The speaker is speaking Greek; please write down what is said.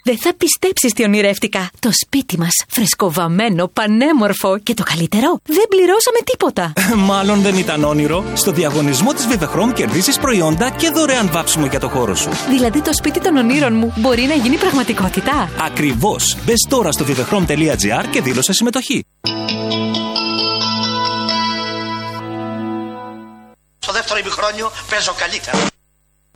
Δεν θα πιστέψεις τι ονειρεύτηκα. Το σπίτι μας, φρεσκοβαμμένο, πανέμορφο και το καλύτερο, δεν πληρώσαμε τίποτα. Μάλλον δεν ήταν όνειρο. Στο διαγωνισμό της Vivechrom κερδίσεις προϊόντα και δωρεάν βάψιμο για το χώρο σου. Δηλαδή το σπίτι των ονείρων μου μπορεί να γίνει πραγματικότητα. Ακριβώς. Μπες τώρα στο vivechrom.gr και δήλωσε συμμετοχή. Στο δεύτερο ημιχρόνιο παίζω καλύτερα.